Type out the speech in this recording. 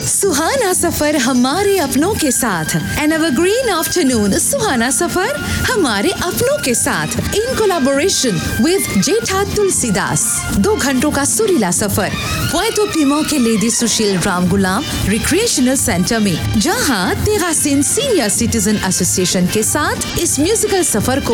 सुहाना सफर हमारे अपनों के साथ। एन एवरग्रीन आफ्टरनून सुहाना सफर हमारे अपनों के साथ इन कोलैबोरेशन विद जेठा तुलसीदास। 2 घंटों का सुरीला सफर पुएर्टो प्लीमो के लेडी सुशील राम गुलाम रिक्रिएशनल सेंटर में, जहां तेरासिन सीनियर सिटीजन एसोसिएशन के साथ इस म्यूजिकल सफर को